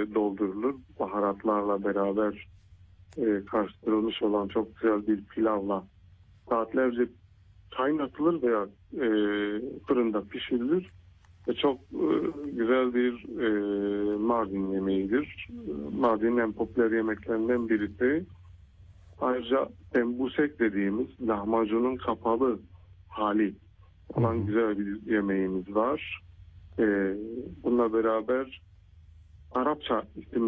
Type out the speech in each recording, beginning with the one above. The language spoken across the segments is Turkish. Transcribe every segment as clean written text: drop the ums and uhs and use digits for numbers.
doldurulur. Baharatlarla beraber karıştırılmış olan çok güzel bir pilavla saatlerce kaynatılır veya fırında pişirilir. Çok güzel bir Mardin yemeğidir. Mardin'in en popüler yemeklerinden birisi. Ayrıca tembusek dediğimiz lahmacunun kapalı hali olan güzel bir yemeğimiz var. Bununla beraber Arapça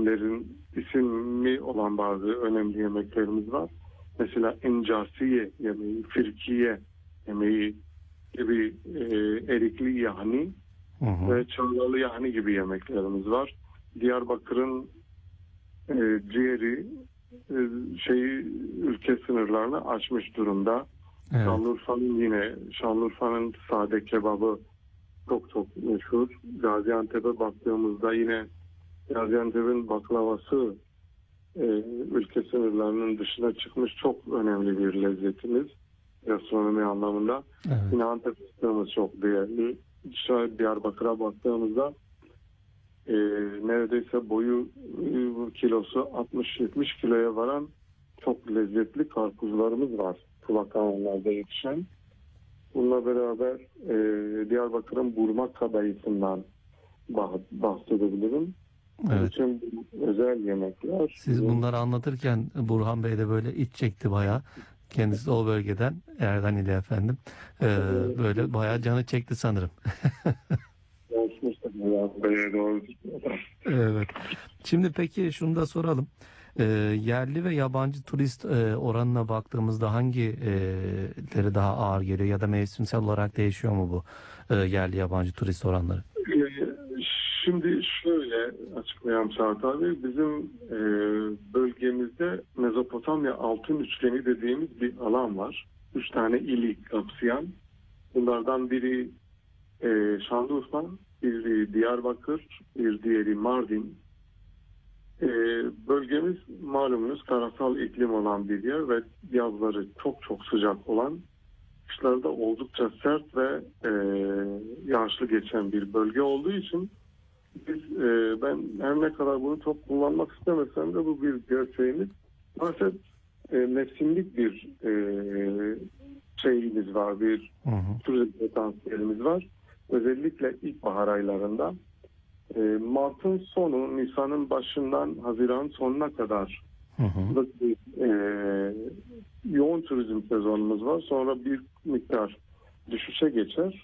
ismi olan bazı önemli yemeklerimiz var. Mesela encasiye yemeği, firkiye yemeği gibi erikli yahni ve çağlalı yahni gibi yemeklerimiz var. Diyarbakır'ın ciğeri ülke sınırlarını aşmış durumda. Evet. Şanlıurfa'nın sade kebabı çok meşhur. Gaziantep'e baktığımızda yine Gaziantep'in baklavası ülke sınırlarının dışına çıkmış çok önemli bir lezzetimiz gastronomi anlamında. Evet. Yine Antep fıstığımız çok değerli. Diyarbakır'a baktığımızda neredeyse boyu kilosu 60-70 kiloya varan çok lezzetli karpuzlarımız var. Sulak alanlarda yetişen. Bununla beraber Diyarbakır'ın burma kadayıfından bahsedebilirim. Evet. Bütün özel yemekler. Siz bunları anlatırken Burhan Bey de böyle iç çekti bayağı. Kendisi de o bölgeden, Ergani'de efendim. Böyle bayağı canı çekti sanırım. Evet. Şimdi peki şunu da soralım. Yerli ve yabancı turist oranına baktığımızda hangileri daha ağır geliyor ya da mevsimsel olarak değişiyor mu bu yerli yabancı turist oranları? Şimdi şöyle açıklayayım Çağat abi. Bizim bölgemizde Mezopotamya altın üçgeni dediğimiz bir alan var. 3 tane ili kapsayan. Bunlardan biri Şanlıurfa, biri Diyarbakır, bir diğeri Mardin. Bölgemiz malumunuz karasal iklim olan bir yer ve yazları çok sıcak olan, kışlarda oldukça sert ve yağışlı geçen bir bölge olduğu için ben her ne kadar bunu çok kullanmak istemesem de bu bir gerçeğimiz. Maalesef mevsimlik bir şeyimiz var, bir turizm potansiyelimiz var. Özellikle ilkbahar aylarında Mart'ın sonu, Nisan'ın başından Haziran sonuna kadar yoğun turizm sezonumuz var. Sonra bir miktar düşüşe geçer.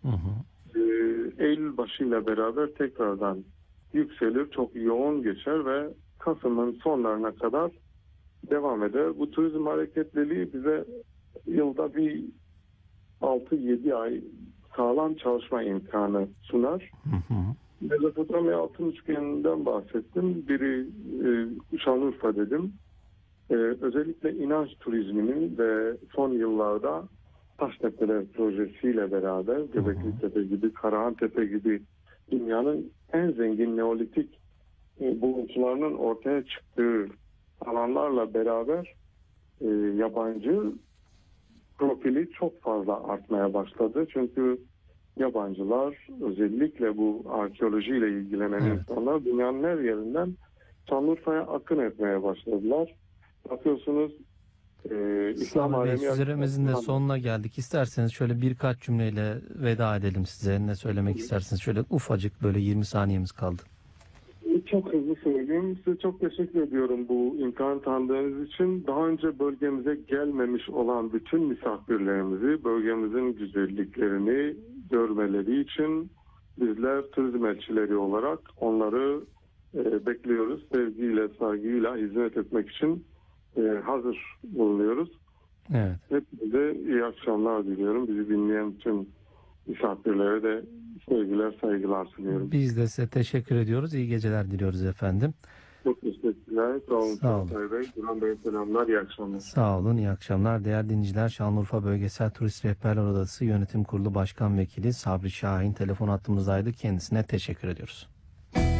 Eylül başıyla beraber tekrardan yükselir, çok yoğun geçer ve Kasım'ın sonlarına kadar devam eder. Bu turizm hareketliliği bize yılda bir 6-7 ay sağlam çalışma imkanı sunar. Mezopotamya altın üçgeninden bahsettim. Biri Şanlıurfa dedim. Özellikle inanç turizminin ve son yıllarda Taştepeler projesiyle beraber Göbeklitepe gibi, Karahantepe gibi dünyanın en zengin neolitik buluntularının ortaya çıktığı alanlarla beraber yabancı profili çok fazla artmaya başladı. Çünkü yabancılar, özellikle bu arkeolojiyle ilgilenen insanlar dünyanın her yerinden Şanlıurfa'ya akın etmeye başladılar. Bakıyorsunuz İslam alemi... Süremizin de sonuna geldik. İsterseniz şöyle birkaç cümleyle veda edelim size. Ne söylemek istersiniz? Şöyle ufacık böyle 20 saniyemiz kaldı. Çok hızlı söyleyeyim. Size çok teşekkür ediyorum bu imkan tanıdığınız için. Daha önce bölgemize gelmemiş olan bütün misafirlerimizi, bölgemizin güzelliklerini görmeleri için bizler turizm elçileri olarak onları bekliyoruz. Sevgiyle, saygıyla hizmet etmek için hazır bulunuyoruz. Evet. Hepinize iyi akşamlar diliyorum. Bizi dinleyen tüm misafirlere de sevgiler, saygılar sunuyorum. Biz de size teşekkür ediyoruz. İyi geceler diliyoruz efendim. Çok teşekkürler. Sağ olun. Sağ olun. Burhan Bey selamlar. İyi akşamlar. Sağ olun. İyi akşamlar. Değerli dinleyiciler, Şanlıurfa Bölgesel Turist Rehberler Odası Yönetim Kurulu Başkan Vekili Sabri Şahin telefon hattımızdaydı. Kendisine teşekkür ediyoruz.